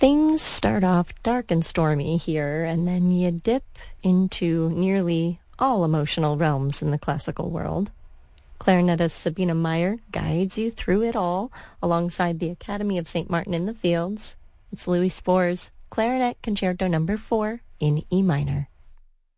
Things start off dark and stormy here, and then you dip into nearly all emotional realms in the classical world. Clarinetist Sabina Meyer guides you through it all alongside the Academy of St. Martin in the Fields. It's Louis Spohr's Clarinet Concerto No. 4 in E minor.